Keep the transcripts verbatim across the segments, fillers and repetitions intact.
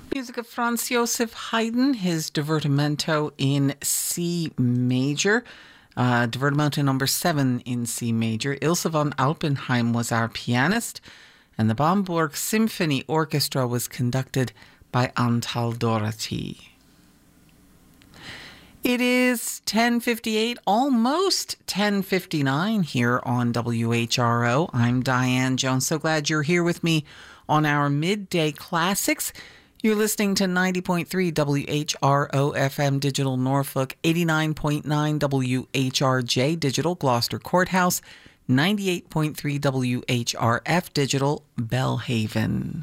Music of Franz Josef Haydn, his Divertimento in C major. Uh, Divertimento number seven in C major. Ilse von Alpenheim was our pianist, and the Bamberg Symphony Orchestra was conducted by Antal Doherty. It is ten fifty-eight, almost ten fifty-nine here on W H R O. I'm Diane Jones. So glad you're here with me on our Midday Classics. You're listening to ninety point three W H R O F M Digital Norfolk, eighty-nine point nine W H R J Digital Gloucester Courthouse, ninety-eight point three W H R F Digital Belhaven.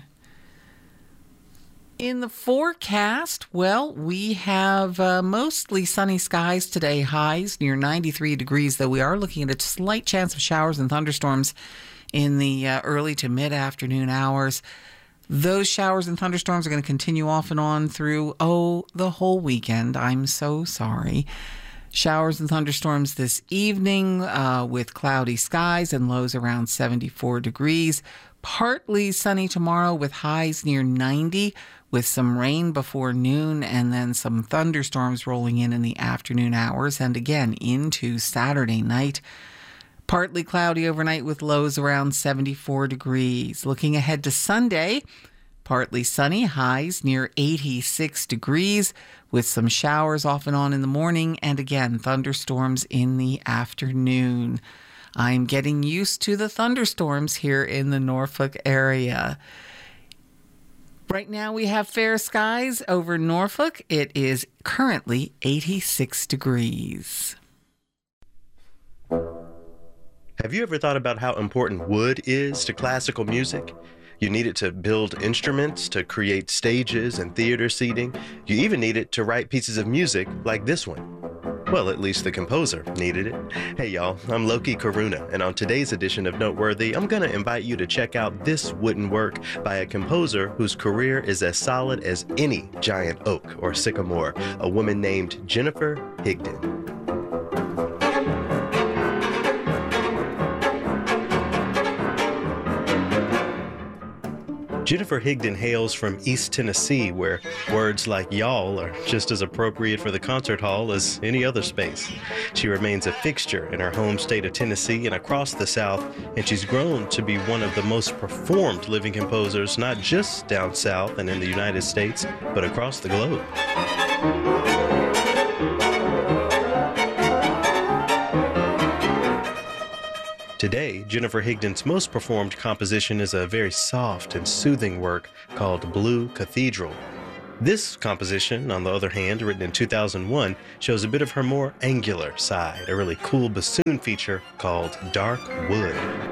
In the forecast, well, we have uh, mostly sunny skies today, highs near ninety-three degrees, though we are looking at a slight chance of showers and thunderstorms in the uh, early to mid-afternoon hours. Those showers and thunderstorms are going to continue off and on through, oh, the whole weekend. I'm so sorry. Showers and thunderstorms this evening uh, with cloudy skies and lows around seventy-four degrees. Partly sunny tomorrow with highs near ninety, with some rain before noon and then some thunderstorms rolling in in the afternoon hours and again into Saturday night. Partly cloudy overnight with lows around seventy-four degrees. Looking ahead to Sunday, partly sunny, highs near eighty-six degrees with some showers off and on in the morning and again thunderstorms in the afternoon. I'm getting used to the thunderstorms here in the Norfolk area. Right now we have fair skies over Norfolk. It is currently eighty-six degrees. Have you ever thought about how important wood is to classical music? You need it to build instruments, to create stages and theater seating. You even need it to write pieces of music like this one. Well, at least the composer needed it. Hey y'all, I'm Loki Karuna, and on today's edition of Noteworthy, I'm gonna invite you to check out this wooden work by a composer whose career is as solid as any giant oak or sycamore, a woman named Jennifer Higdon. Jennifer Higdon hails from East Tennessee, where words like y'all are just as appropriate for the concert hall as any other space. She remains a fixture in her home state of Tennessee and across the South, and she's grown to be one of the most performed living composers, not just down south and in the United States, but across the globe. Today, Jennifer Higdon's most performed composition is a very soft and soothing work called Blue Cathedral. This composition, on the other hand, written in two thousand one, shows a bit of her more angular side, a really cool bassoon feature called Dark Wood.